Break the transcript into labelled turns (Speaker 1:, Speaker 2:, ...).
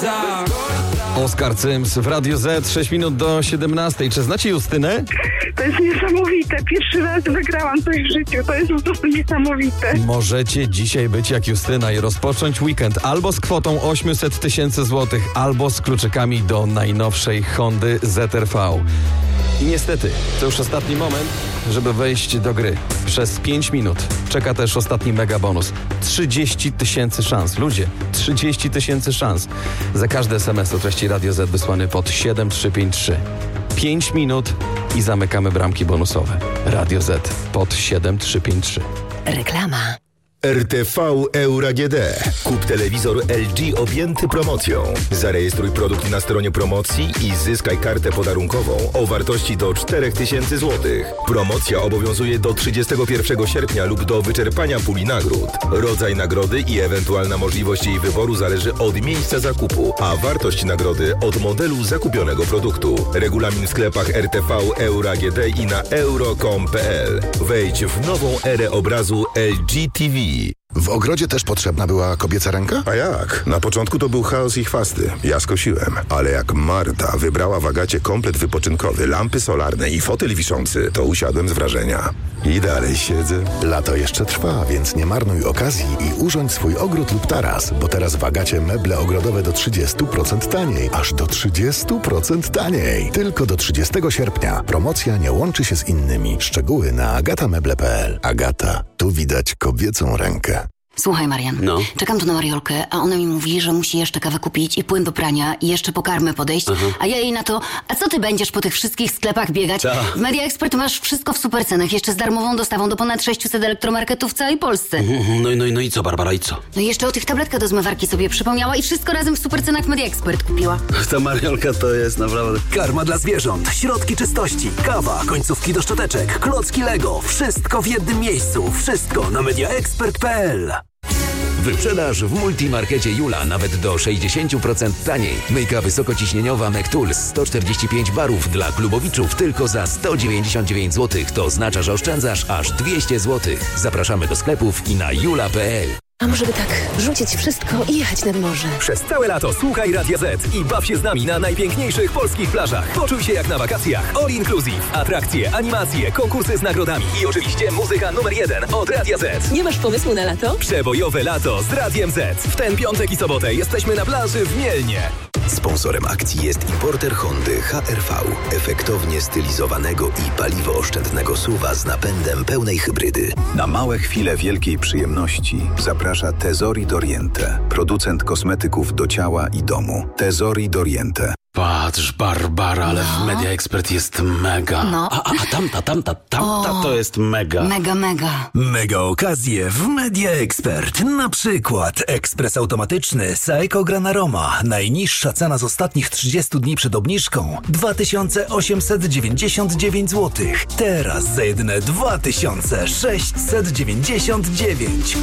Speaker 1: Oskar Cyms w Radio Z, 6 minut do 17. Czy znacie Justynę?
Speaker 2: To jest niesamowite. Pierwszy raz wygrałam coś w życiu. To jest po prostu niesamowite.
Speaker 1: Możecie dzisiaj być jak Justyna i rozpocząć weekend albo z kwotą 800 tysięcy złotych, albo z kluczykami do najnowszej Hondy ZR-V. I niestety, to już ostatni moment, żeby wejść do gry. Przez 5 minut czeka też ostatni mega bonus. 30 tysięcy szans. Ludzie, 30 tysięcy szans. Za każdy SMS o treści Radio Z wysłany pod 7353. 5 minut i zamykamy bramki bonusowe. Radio Z pod 7353.
Speaker 3: Reklama.
Speaker 4: RTV Euro AGD. Kup telewizor LG objęty promocją. Zarejestruj produkt na stronie promocji i zyskaj kartę podarunkową o wartości do 4000 zł. Promocja obowiązuje do 31 sierpnia lub do wyczerpania puli nagród. Rodzaj nagrody i ewentualna możliwość jej wyboru zależy od miejsca zakupu, a wartość nagrody od modelu zakupionego produktu. Regulamin w sklepach RTV Euro AGD i na euro.com.pl. Wejdź w nową erę obrazu LG TV.
Speaker 5: W ogrodzie też potrzebna była kobieca ręka?
Speaker 6: A jak? Na początku to był chaos i chwasty. Ja skosiłem. Ale jak Marta wybrała w Agacie komplet wypoczynkowy, lampy solarne i fotel wiszący, to usiadłem z wrażenia. I dalej siedzę.
Speaker 5: Lato jeszcze trwa, więc nie marnuj okazji i urządź swój ogród lub taras, bo teraz w Agacie meble ogrodowe do 30% taniej. Aż do 30% taniej. Tylko do 30 sierpnia. Promocja nie łączy się z innymi. Szczegóły na agatameble.pl. Agata. Tu widać kobiecą rękę.
Speaker 3: Słuchaj, Marian, czekam tu na Mariolkę, a ona mi mówi, że musi jeszcze kawę kupić i płyn do prania i jeszcze po karmę podejść, a ja jej na to, a co ty będziesz po tych wszystkich sklepach biegać? W Media Expert masz wszystko w super cenach, jeszcze z darmową dostawą do ponad 600 elektromarketów w całej Polsce.
Speaker 7: No i co, Barbara, i co?
Speaker 3: No i jeszcze o tych tabletkach do zmywarki sobie przypomniała i wszystko razem w super cenach w Media Expert kupiła.
Speaker 7: Ta Mariolka to jest naprawdę...
Speaker 8: Karma dla zwierząt, środki czystości, kawa, końcówki do szczoteczek, klocki Lego. Wszystko w jednym miejscu. Wszystko na mediaexpert.pl.
Speaker 9: Wyprzedaż w Multimarkecie Jula nawet do 60% taniej. Myjka wysokociśnieniowa Mectools 145 barów dla klubowiczów tylko za 199 zł. To oznacza, że oszczędzasz aż 200 zł. Zapraszamy do sklepów i na jula.pl.
Speaker 10: A może by tak rzucić wszystko i jechać nad morze?
Speaker 8: Przez całe lato słuchaj Radia Z i baw się z nami na najpiękniejszych polskich plażach. Poczuj się jak na wakacjach. All inclusive. Atrakcje, animacje, konkursy z nagrodami i oczywiście muzyka numer 1 od Radia Z.
Speaker 10: Nie masz pomysłu na lato?
Speaker 8: Przebojowe lato z Radiem Z. W ten piątek i sobotę jesteśmy na plaży w Mielnie.
Speaker 11: Sponsorem akcji jest importer Hondy HR-V. Efektownie stylizowanego i paliwooszczędnego SUV-a z napędem pełnej hybrydy.
Speaker 12: Na małe chwile wielkiej przyjemności zaprasza Tesori d'Oriente. Producent kosmetyków do ciała i domu. Tesori d'Oriente.
Speaker 7: Patrz, Barbara, ale w Media Expert jest mega.
Speaker 3: No.
Speaker 7: A tamta to jest mega.
Speaker 3: Mega.
Speaker 8: Mega okazje w Media Expert. Na przykład ekspres automatyczny Saeco Granaroma. Najniższa cena z ostatnich 30 dni przed obniżką 2899 zł. Teraz za jedyne 2699.